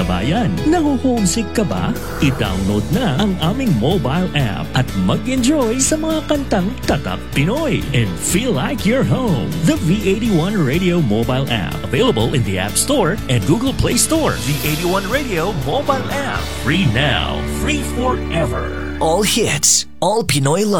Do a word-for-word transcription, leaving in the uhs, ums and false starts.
kabayan, naho-homesick ka ba? I-download na ang aming mobile app at mag-enjoy sa mga kantang Tatak Pinoy and feel like you're home. The V eighty-one Radio mobile app, available in the App Store and Google Play Store. V eighty-one Radio mobile app, free now, free forever. All hits, all Pinoy love.